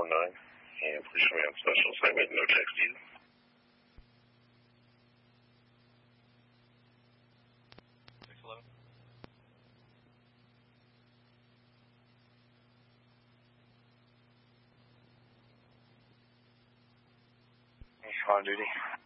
and please show me on special assignment, no text either. On duty.